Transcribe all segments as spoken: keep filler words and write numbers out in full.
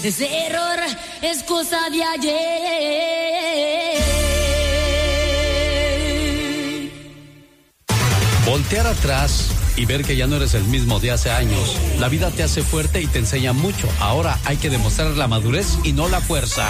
Ese error es cosa de ayer. Voltear atrás y ver que ya no eres el mismo de hace años. La vida te hace fuerte y te enseña mucho. Ahora hay que demostrar la madurez y no la fuerza.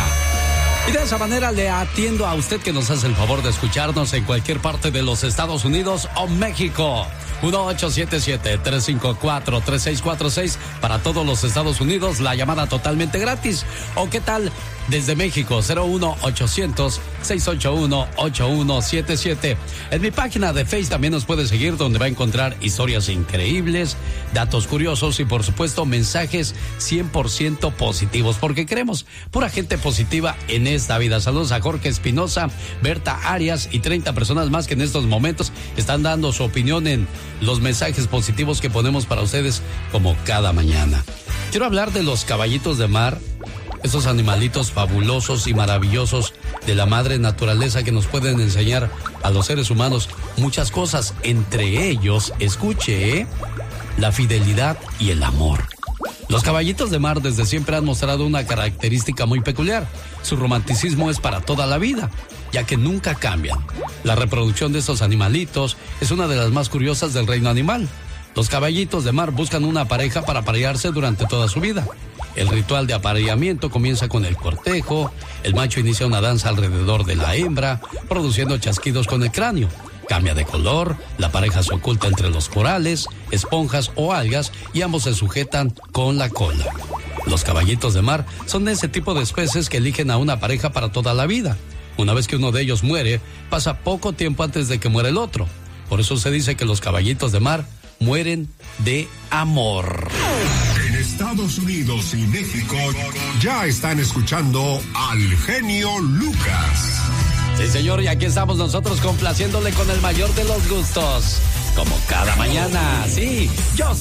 Y de esa manera le atiendo a usted que nos hace el favor de escucharnos en cualquier parte de los Estados Unidos o México. uno ocho siete siete, tres cinco cuatro, tres seis cuatro seis para todos los Estados Unidos, la llamada totalmente gratis. ¿O qué tal desde México? cero uno ochocientos, seiscientos ochenta y uno, ochenta y uno setenta y siete. En mi página de Facebook también nos puede seguir, donde va a encontrar historias increíbles, datos curiosos y por supuesto mensajes cien por ciento positivos, porque queremos pura gente positiva en esta vida. Saludos a Jorge Espinosa, Berta Arias y treinta personas más que en estos momentos están dando su opinión en los mensajes positivos que ponemos para ustedes como cada mañana. Quiero hablar de los caballitos de mar, esos animalitos fabulosos y maravillosos de la madre naturaleza que nos pueden enseñar a los seres humanos muchas cosas, entre ellos, escuche, ¿eh? la fidelidad y el amor. Los caballitos de mar desde siempre han mostrado una característica muy peculiar. Su romanticismo es para toda la vida, ya que nunca cambian. La reproducción de estos animalitos es una de las más curiosas del reino animal. Los caballitos de mar buscan una pareja para aparearse durante toda su vida. El ritual de apareamiento comienza con el cortejo. El macho inicia una danza alrededor de la hembra, produciendo chasquidos con el cráneo. Cambia de color, la pareja se oculta entre los corales, esponjas o algas y ambos se sujetan con la cola. Los caballitos de mar son de ese tipo de especies que eligen a una pareja para toda la vida. Una vez que uno de ellos muere, pasa poco tiempo antes de que muera el otro. Por eso se dice que los caballitos de mar mueren de amor. En Estados Unidos y México ya están escuchando al genio Lucas. Sí, señor, y aquí estamos nosotros complaciéndole con el mayor de los gustos. Como cada mañana, sí, yo